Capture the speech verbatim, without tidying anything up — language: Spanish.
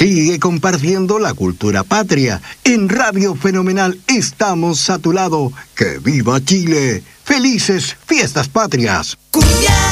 Sigue compartiendo la cultura patria. En Radio Fenomenal estamos a tu lado. ¡Que viva Chile! ¡Felices Fiestas Patrias! Cumbia.